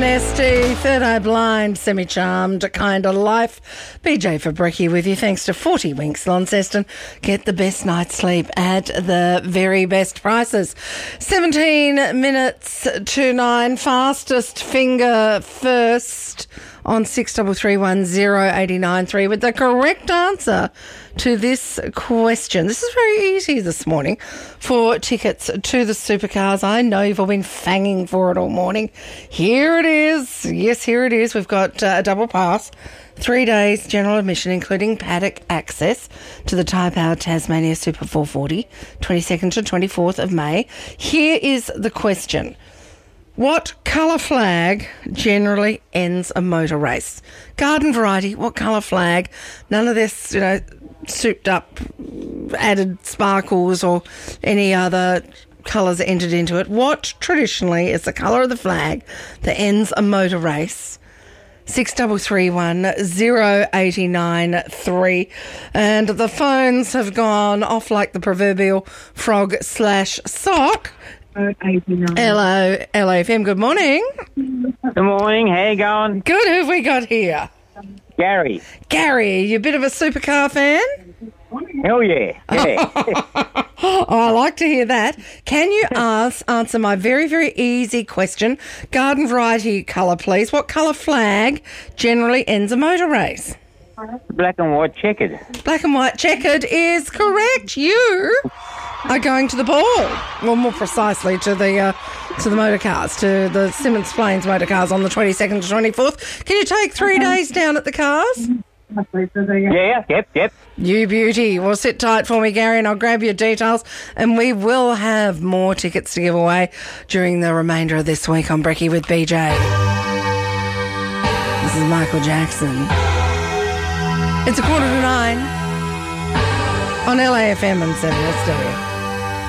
Nasty, Third Eye Blind, Semi-Charmed, Kind of Life. BJ for Brekkie with you. Thanks to 40 Winks Launceston. Get the best night's sleep at the very best prices. 17 minutes to 9. Fastest finger first on 63310893 with the correct answer to this question. This is very easy this morning for tickets to the supercars. I know you've all been fanging for it all morning. Here it is. Yes, here it is. We've got a double pass. 3 days general admission, including paddock access to the Tyre Power Tasmania Super 440, 22nd to 24th of May. Here is the question. What colour flag generally ends a motor race? Garden variety, what colour flag? None of this, souped up, added sparkles or any other colours entered into it. What traditionally is the colour of the flag that ends a motor race? 63310893. And the phones have gone off like the proverbial frog/sock. Hello, LAFM. Good morning. Good morning. How you going? Good. Who have we got here? Gary. Gary, you a bit of a supercar fan? Hell yeah. Yeah. Oh, I like to hear that. Can you answer my very, very easy question? Garden variety colour, please. What colour flag generally ends a motor race? Black and white checkered. Black and white checkered is correct. You are going to the ball. Well, more precisely to the motor cars, to the Simmons Plains motor cars on the 22nd to 24th. Can you take 3 days down at the cars? Yeah, yep. You beauty. Well, sit tight for me, Gary, and I'll grab your details, and we will have more tickets to give away during the remainder of this week on Brekkie with BJ. This is Michael Jackson. It's 8:45 on LAFM and 7SW.